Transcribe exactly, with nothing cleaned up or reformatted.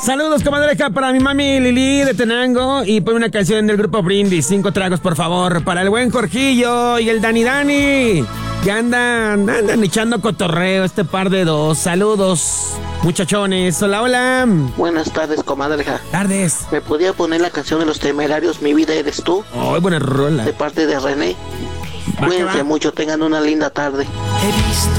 Saludos, comadreja, para mi mami Lili de Tenango. Y pon una canción del grupo Brindis. Cinco tragos, por favor. Para el buen Jorgillo y el Dani Dani, que andan, andan echando cotorreo este par de dos. Saludos, muchachones. Hola, hola. Buenas tardes, comadreja. Tardes. ¿Me podía poner la canción de Los Temerarios, Mi Vida Eres Tú? Ay, buena rola. De parte de René. Va, Cuídense va. mucho, tengan una linda tarde. He visto